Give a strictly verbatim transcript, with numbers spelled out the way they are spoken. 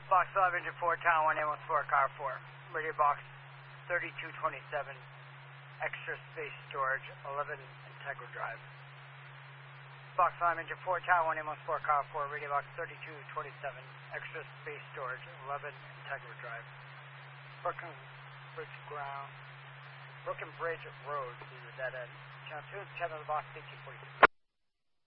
Box five engine four, town one, A one four, car four. Radio box thirty-two twenty-seven, extra space storage, eleven Integra Drive. Box five engine four, town one, A one four, car four. Radio box thirty-two twenty-seven, extra space storage, eleven Integra Drive. Brooklyn Bridge ground. Brooklyn Bridge Road is a dead end. Channel two, channel box eighteen forty-six.